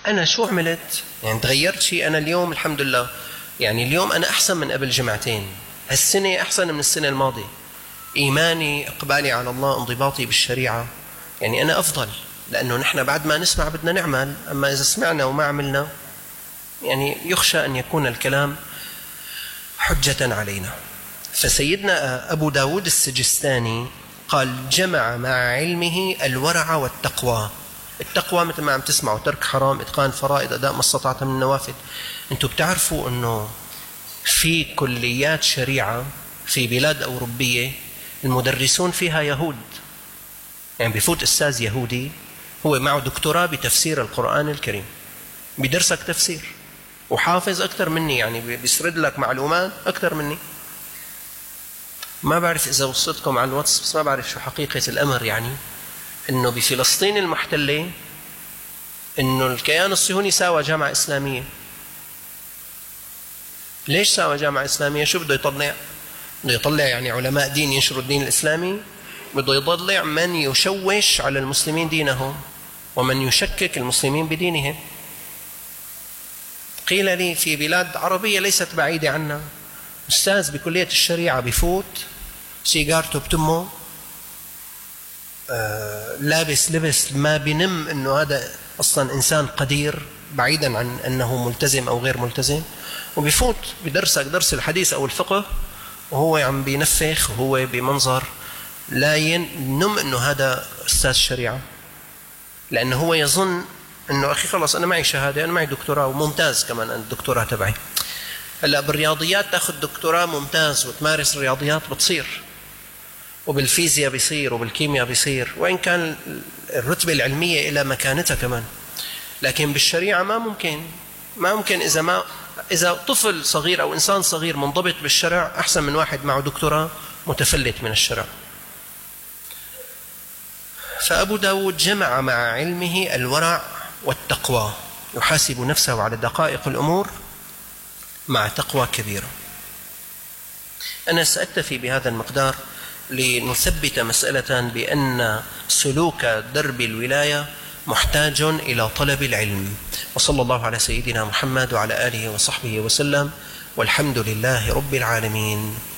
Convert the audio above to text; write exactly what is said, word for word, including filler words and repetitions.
أنا شو عملت؟ يعني تغيرت شيء؟ أنا اليوم الحمد لله، يعني اليوم أنا أحسن من قبل جمعتين، هالسنة أحسن من السنة الماضية، إيماني، إقبالي على الله، انضباطي بالشريعة، يعني أنا أفضل، لأنه نحن بعد ما نسمع بدنا نعمل. أما إذا سمعنا وما عملنا يعني يخشى أن يكون الكلام حجة علينا. فسيدنا أبو داود السجستاني قال: جمع مع علمه الورع والتقوى. التقوى مثل ما عم تسمعوا: ترك حرام، إتقان فرائض، أداء ما استطعت من النوافل. أنتم بتعرفوا أنه في كليات شريعة في بلاد أوروبية المدرسون فيها يهود، يعني بفوت أستاذ يهودي هو معه دكتوراه بتفسير القرآن الكريم، بدرسك تفسير وحافظ أكثر مني، يعني بيسرد لك معلومات أكثر مني. ما بعرف إذا وصلتكم على الواتس، بس ما بعرف شو حقيقة الأمر، يعني إنه بفلسطين المحتلة إنه الكيان الصهيوني ساوى جامعة إسلامية. ليش ساوى جامعة إسلامية؟ شو بده يطلع؟ بده يطلع يعني علماء دين ينشروا الدين الإسلامي؟ بده يطلع من يشوش على المسلمين دينهم ومن يشكك المسلمين بدينهم. قيل لي في بلاد عربية ليست بعيدة عنا، أستاذ بكلية الشريعة بفوت سيجارته بتمه، آه لابس لبس ما بنم أنه هذا أصلا إنسان قدير، بعيدا عن أنه ملتزم أو غير ملتزم، وبفوت بدرسك درس الحديث أو الفقه وهو عم بينفخ وهو بمنظر لا ينم أنه هذا أستاذ شريعة، لأنه هو يظن أنه أخي خلص أنا معي شهادة، أنا معي دكتوراه وممتاز كمان الدكتوراه تبعي. هلا بالرياضيات تاخذ دكتوراه ممتاز وتمارس الرياضيات بتصير، وبالفيزياء بيصير، وبالكيمياء بيصير، وإن كان الرتبة العلمية إلى مكانتها كمان، لكن بالشريعة ما ممكن. ما ممكن إذا ما إذا طفل صغير أو إنسان صغير منضبط بالشرع أحسن من واحد معه دكتوراه متفلت من الشرع. فأبو داود جمع مع علمه الورع والتقوى، يحاسب نفسه على دقائق الأمور مع تقوى كبيرة. أنا سأكتفي بهذا المقدار لنثبت مسألة بأن سلوك درب الولاية محتاج إلى طلب العلم. وصلى الله على سيدنا محمد وعلى آله وصحبه وسلم، والحمد لله رب العالمين.